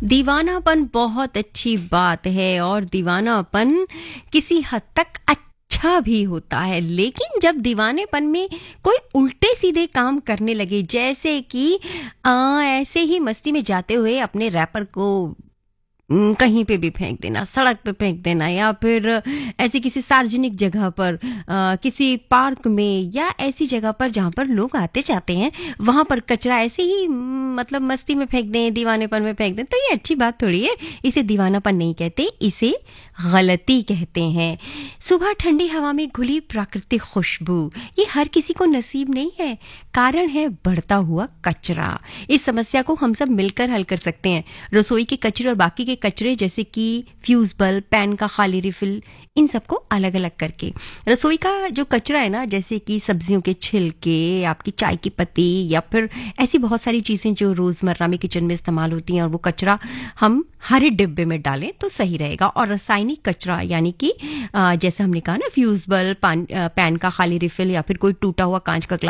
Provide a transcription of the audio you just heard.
दीवानापन बहुत अच्छी बात है और दीवानापन किसी हद तक अच्छा भी होता है, लेकिन जब दीवानेपन में कोई उल्टे सीधे काम करने लगे, जैसे कि ऐसे ही मस्ती में जाते हुए अपने रैपर को कहीं पे भी फेंक देना, सड़क पे फेंक देना, या फिर ऐसी किसी सार्वजनिक जगह पर, किसी पार्क में या ऐसी जगह पर जहाँ पर लोग आते जाते हैं, वहां पर कचरा ऐसे ही मतलब मस्ती में फेंक दें, दीवानेपन में फेंक दें, तो ये अच्छी बात थोड़ी है। इसे दीवानापन नहीं कहते, इसे गलती कहते हैं। सुबह ठंडी हवा में घुली प्राकृतिक खुशबू, ये हर किसी को नसीब नहीं है। कारण है बढ़ता हुआ कचरा। इस समस्या को हम सब मिलकर हल कर सकते हैं। रसोई के कचरे और बाकी के कचरे, जैसे कि फ्यूज बल्ब, पैन का खाली रिफिल, इन सबको अलग अलग करके। रसोई का जो कचरा है ना, जैसे कि सब्जियों के छिलके, आपकी चाय की पत्ती, या फिर ऐसी बहुत सारी चीजें जो रोजमर्रा में किचन में इस्तेमाल होती हैं, और वो कचरा हम हरे डिब्बे में डालें तो सही रहेगा। और रासायनिक कचरा, यानी कि जैसे हमने कहा ना, फ्यूज बल्ब, पैन का खाली रिफिल, या फिर कोई टूटा हुआ कांच का